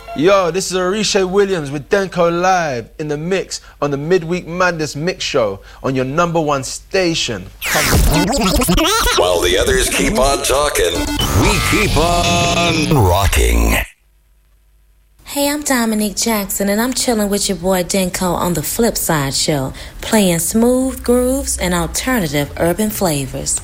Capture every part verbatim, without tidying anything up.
Yo, this is Orisha Williams with Denko live in the mix on the Midweek Madness Mix Show on your number one station. While the others keep on talking, we keep on rocking. Hey, I'm Dominique Jackson, and I'm chilling with your boy Denko on the Flip Side Show, playing smooth grooves and alternative urban flavors.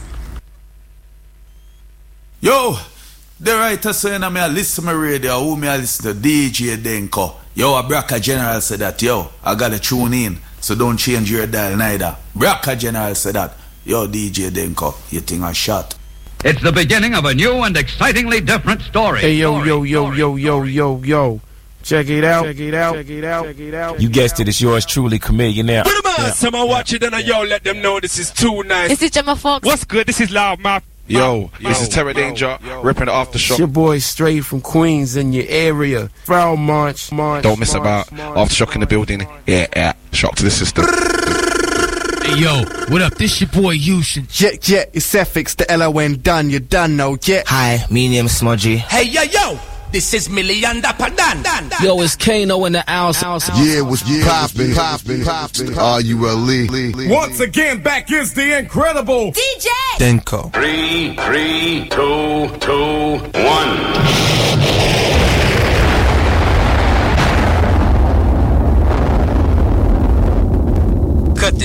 Yo, the writer saying I may listen to my radio, who may I listen to? D J Denko. Yo, a Bracka General said that. Yo, I gotta tune in, so don't change your dial neither. Bracka General said that. Yo, D J Denko, you think I shot? It's the beginning of a new and excitingly different story. Hey, yo, yo, yo, yo, yo, yo, yo. Check it out. Check it out. Check it out. Check it out. You guessed it. It's yours truly, Chameleon. Now. Put them on. Someone watch it and yo, let them know this is too nice. This is Gemma Fox. What's good? This is Loud Mouth. Yo, yo, this is Terror Danger, yo, yo, ripping the Aftershock. It's your boy straight from Queens in your area. Foul March, March. Don't miss March, about Aftershock in the building. Yeah, yeah. Shock to the system. Hey, yo, what up? This your boy Houston. Yeah, yeah, it's F X, the L O N done. You done, no, yeah. Hi, me name Smudgy. Hey, yo, yo. This is Millianda Padan. Yo, it's Kano in the house. Yeah, what's poppin', poppin', poppin', R U L E. Once again, back is the incredible D J Denko. Three, three, two, two.